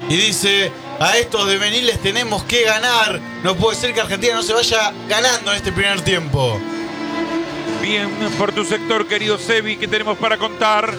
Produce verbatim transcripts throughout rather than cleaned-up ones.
y dice: a estos de Benín les tenemos que ganar. No puede ser que Argentina no se vaya ganando en este primer tiempo. Bien, por tu sector, querido Sebi, ¿qué tenemos para contar?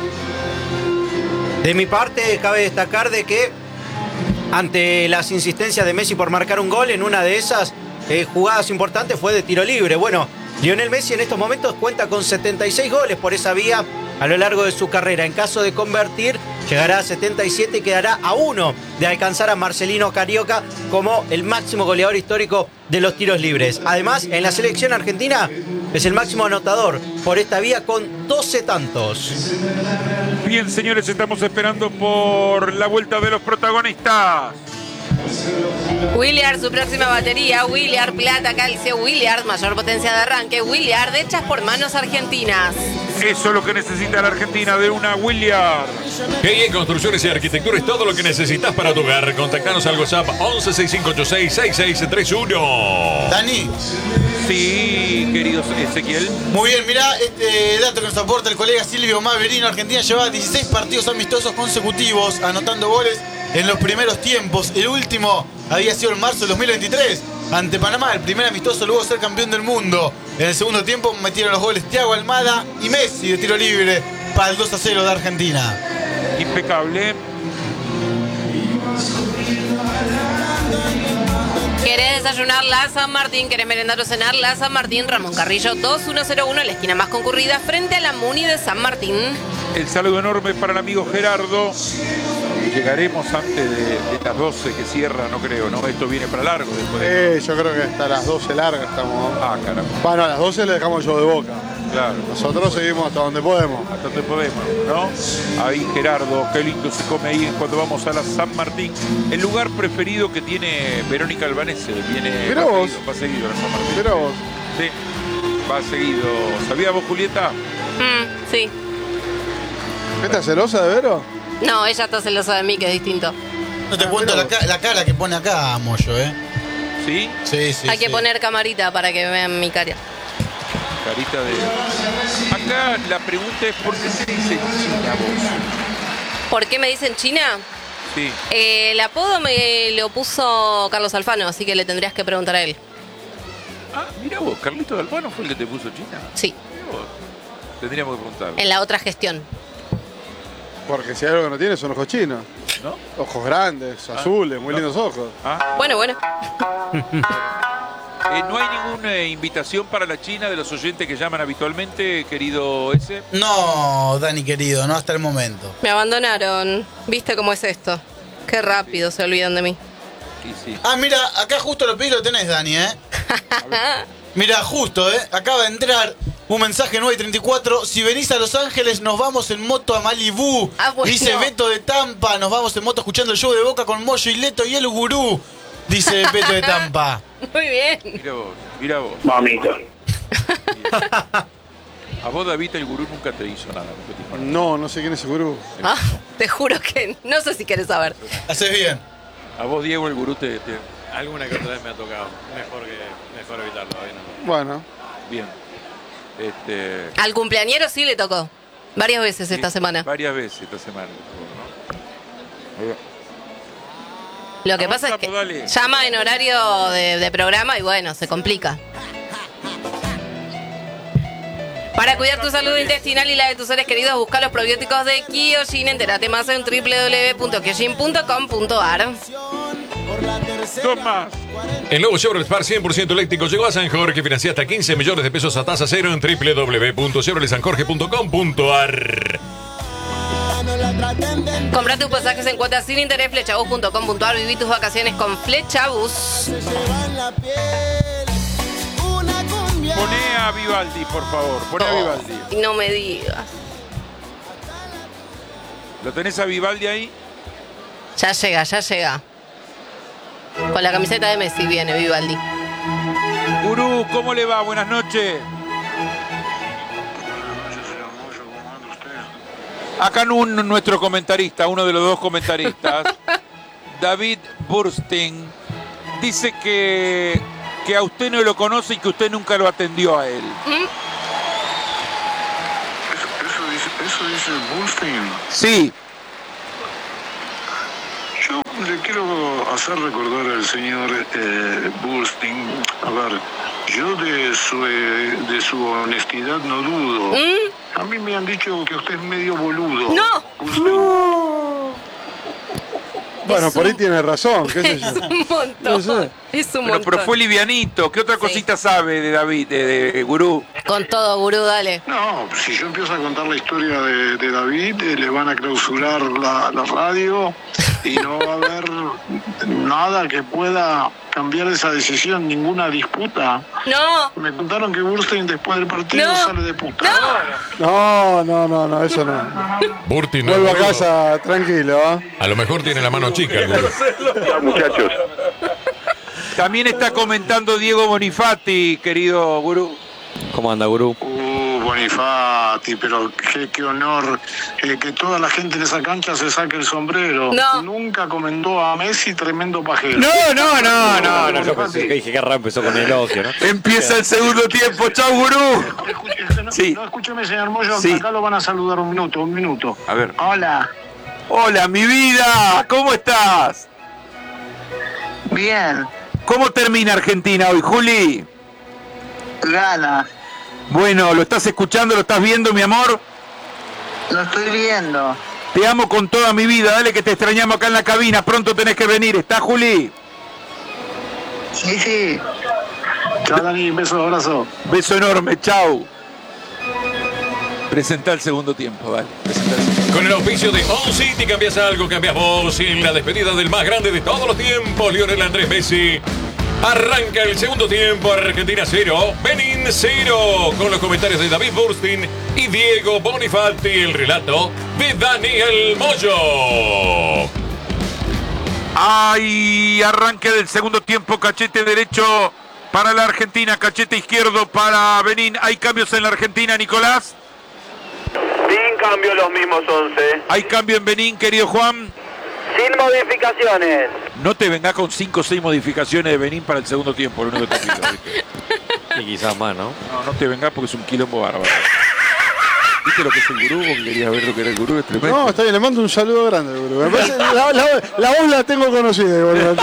De mi parte, cabe destacar de que ante las insistencias de Messi por marcar un gol, en una de esas eh, jugadas importantes fue de tiro libre. Bueno, Lionel Messi en estos momentos cuenta con setenta y seis goles por esa vía a lo largo de su carrera. En caso de convertir, llegará a setenta y siete y quedará a uno de alcanzar a Marcelino Carioca como el máximo goleador histórico de los tiros libres. Además, en la selección argentina es el máximo anotador por esta vía con doce tantos. Bien, señores, estamos esperando por la vuelta de los protagonistas. Williard, su próxima batería. Williard, plata, calcio. Williard, mayor potencia de arranque. Williard, hechas por manos argentinas. Eso es lo que necesita la Argentina, de una Williard. G I E Construcciones y Arquitectura es todo lo que necesitas para tu hogar. Contactanos al WhatsApp once sesenta y cinco ochenta y seis sesenta y seis treinta y uno. Dani. Sí, querido Ezequiel. Muy bien, mirá este dato que nos aporta el colega Silvio Maverino. Argentina lleva dieciséis partidos amistosos consecutivos anotando goles en los primeros tiempos. El último había sido en marzo del dos mil veintitrés ante Panamá, el primer amistoso luego de ser campeón del mundo. En el segundo tiempo metieron los goles Thiago Almada y Messi de tiro libre para el dos a cero de Argentina. Impecable. ¿Querés desayunar la San Martín? ¿Querés merendar o cenar la San Martín? Ramón Carrillo dos mil uno, la esquina más concurrida frente a la Muni de San Martín. El saludo enorme para el amigo Gerardo. Llegaremos antes de, de las doce que cierra, no creo, ¿no? Esto viene para largo después de... Eh, yo creo que hasta las doce largas estamos. Ah, caramba. Bueno, a las doce le dejamos el show de Boca. Claro. Nosotros seguimos hasta donde podemos. Hasta donde podemos, ¿no? Ahí Gerardo, qué lindo se come ahí cuando vamos a la San Martín. El lugar preferido que tiene Verónica Albanese. Viene, Mirá va vos. Seguido, va seguido a la San Martín. Mirá vos. Sí, va seguido. ¿Sabías vos, Julieta? Mm, sí. ¿Estás celosa de Vero? No, ella está celosa de mí, que es distinto. No te cuento la, ca- la cara que pone acá, Moyo, ¿eh? ¿Sí? Sí, sí. Hay que sí. poner camarita para que vean mi cara. Carita de... Acá la pregunta es ¿por qué se dice China vos? ¿Por qué me dicen China? Sí. Eh, el apodo me lo puso Carlos Alfano, así que le tendrías que preguntar a él. Ah, mira vos, Carlito de Albano fue el que te puso China. Sí, Mirá vos. Tendríamos que preguntarle. en la otra gestión. Porque si hay algo que no tiene son ojos chinos. ¿No? Ojos grandes, azules, muy no. lindos ojos. Ah. Bueno, bueno. Eh, ¿No hay ninguna eh, invitación para la China de los oyentes que llaman habitualmente, querido ese? No, Dani querido, no hasta el momento. Me abandonaron. ¿Viste cómo es esto? Qué rápido se olvidan de mí. Sí, sí. Ah, mira, acá justo lo pedís, lo tenés, Dani, ¿eh? Mira, justo, ¿eh? Acaba de entrar un mensaje nueve treinta y cuatro. Si venís a Los Ángeles, nos vamos en moto a Malibú. Ah, bueno. Dice Beto de Tampa, nos vamos en moto escuchando el show de Boca con Moyo y Leto y el gurú. Dice Beto de Tampa. Muy bien. Mira vos, mira vos. Mamita. A vos, David, el gurú nunca te hizo nada. Nunca te hizo nada. No, no sé quién es ese gurú. Ah, te juro que no sé si querés saber. Haces bien. A vos, Diego, el gurú te... te... Alguna que otra vez me ha tocado. Mejor que mejor evitarlo. ¿eh? No. Bueno. Bien. Este... Al cumpleañero sí le tocó. Varias veces esta sí, semana. Varias veces esta semana. ¿no? Lo que pasa es que Avanzamos, dale. llama en horario de, de programa y bueno, se complica. Para cuidar tu salud intestinal y la de tus seres queridos, busca los probióticos de Kyojin. Entérate más en doble u doble u doble u punto kyojin punto com punto a r. Dos más. El nuevo Chevrolet Spark cien por ciento eléctrico llegó a San Jorge. Financia hasta quince millones de pesos a tasa cero en doble u doble u doble u punto chevrolet san jorge punto com punto a r. Compra tus pasajes en cuotas sin interés, flechabus punto com punto a r. Viví tus vacaciones con Flechabus. Poné a Vivaldi, por favor. Poné a Vivaldi. Y no me digas. ¿Lo tenés a Vivaldi ahí? Ya llega, ya llega. Con la camiseta de Messi viene Vivaldi. Gurú, ¿cómo le va? Buenas noches. Acá un, nuestro comentarista, uno de los dos comentaristas, David Burstein, dice que, que a usted no lo conoce y que usted nunca lo atendió a él. ¿Mm? Eso, eso dice, eso dice Bullstein. Sí. Yo le quiero hacer recordar al señor eh, Bursting, a ver, yo de su, eh, de su honestidad no dudo. ¿Mm? A mí me han dicho que usted es medio boludo. ¡No! No. Bueno, Es por un- ahí tiene razón, qué sé yo. Es un montón. No sé. Es un Bueno, montón. pero fue livianito. ¿Qué otra Sí. cosita sabe de David, de, de Gurú? Con todo, gurú, dale. No, si yo empiezo a contar la historia de, de David, eh, le van a clausurar la, la radio y no va a haber nada que pueda cambiar esa decisión, ninguna disputa. No. Me contaron que Burstein después del partido No. sale de puta. No, no, no, no, eso no. Burti no Vuelvo a boludo. casa tranquilo, ¿ah? A lo mejor tiene la mano chica el gurú. Muchachos, También está comentando Diego Bonifati, querido Gurú. ¿Cómo anda, gurú? Uh, Bonifati, pero qué, qué honor eh, que toda la gente en esa cancha se saque el sombrero. No. Nunca comentó a Messi tremendo pajero. No, no, no, no, no. Yo Bonifati. pensé que dije que Ra empezó con el elogio, ¿no? Empieza el segundo tiempo. Chau, Gurú. Escuche- no, Sí. no, escúcheme, señor Moyo, Sí. acá lo van a saludar un minuto, un minuto. A ver. Hola. Hola, mi vida. ¿Cómo estás? Bien. ¿Cómo termina Argentina hoy, Juli? Gana. Bueno, ¿lo estás escuchando? ¿Lo estás viendo, mi amor? Lo estoy viendo. Te amo con toda mi vida. Dale que te extrañamos acá en la cabina. Pronto tenés que venir. ¿Está, Juli? Sí, sí. Chao, Dani. Beso, abrazo. Beso enorme. Chau. Presenta el segundo tiempo, vale. Presenta el segundo. Con el auspicio de All City cambias algo, cambias vos. Y en la despedida del más grande de todos los tiempos, Lionel Andrés Messi. Arranca el segundo tiempo, Argentina cero, Benin cero, con los comentarios de David Burstin y Diego Bonifati, el relato de Daniel Moyo. Ay, arranque del segundo tiempo, cachete derecho para la Argentina, cachete izquierdo para Benín. ¿Hay cambios en la Argentina, Nicolás? sin cambio los mismos once. ¿Hay cambio en Benín, querido Juan? Sin modificaciones. No te vengas con cinco o seis modificaciones de Benín para el segundo tiempo, lo único que te pido, ¿viste? Y quizás más, ¿no? No, no te vengas porque es un quilombo bárbaro. ¿Viste lo que es el gurú? Porque querías ver lo que era el gurú, es tremendo. No, está bien, le mando un saludo grande, bro. Me parece- la, la- la voz la tengo conocida, boludo.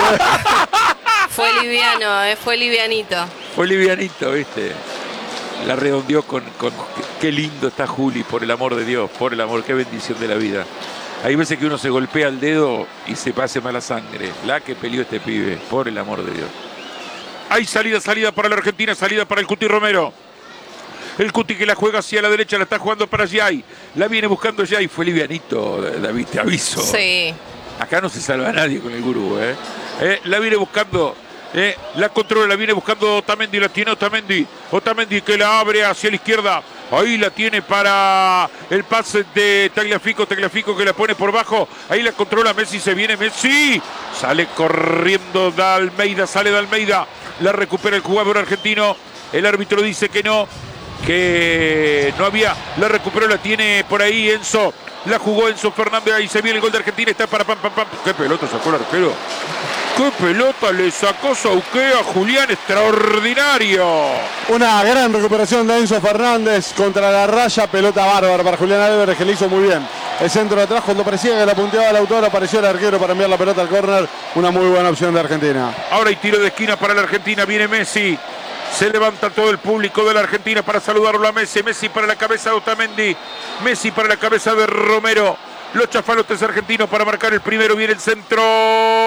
Fue liviano, eh, fue livianito. Fue livianito, ¿viste? La redondeó con, con... Qué lindo está Juli, por el amor de Dios, por el amor, qué bendición de la vida. Hay veces que uno se golpea el dedo y se pase mala sangre. La que peleó este pibe, por el amor de Dios. Hay salida, salida para la Argentina, salida para el Cuti Romero. El Cuti que la juega hacia la derecha, la está jugando para Jay. La viene buscando Jay. Fue livianito, David, te aviso. Sí. Acá no se salva nadie con el gurú, ¿eh? Eh, la viene buscando, eh, la controla, la viene buscando Otamendi, la tiene Otamendi. Otamendi que la abre hacia la izquierda. Ahí la tiene para el pase de Tagliafico, Tagliafico que la pone por bajo. Ahí la controla Messi, se viene Messi. Sale corriendo de Almeida, sale de Almeida. La recupera el jugador argentino. El árbitro dice que no, que no había. La recuperó, la tiene por ahí Enzo. La jugó Enzo Fernández, ahí se viene el gol de Argentina, está para pam, pam, pam. ¿Qué pelota sacó el arquero? ¿Qué pelota le sacó Sauqué a Julián? Extraordinario. Una gran recuperación de Enzo Fernández contra la raya, pelota bárbara para Julián Álvarez, que le hizo muy bien. El centro de atrás, cuando parecía que la punteaba el autor, apareció el arquero para enviar la pelota al córner. Una muy buena opción de Argentina. Ahora hay tiro de esquina para la Argentina, viene Messi. Se levanta todo el público de la Argentina para saludarlo a Messi. Messi para la cabeza de Otamendi. Messi para la cabeza de Romero. Los chafalotes argentinos para marcar el primero. Viene el centro.